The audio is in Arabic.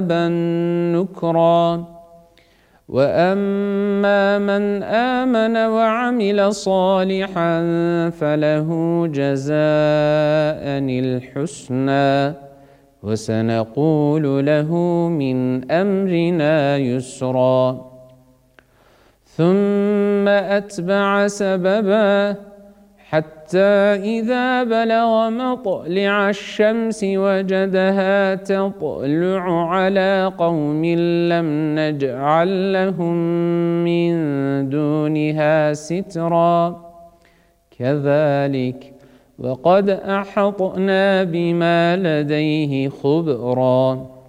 نكرا وأما من آمن وعمل صالحا فله جزاء الحسنى وسنقول له من أمرنا يسرا ثم أتبع سببا حتى إذا بلغ مطلع الشمس وجدها تطلع على قوم لم نجعل لهم من دونها سترا كذلك وقد أحطنا بما لديه خبرا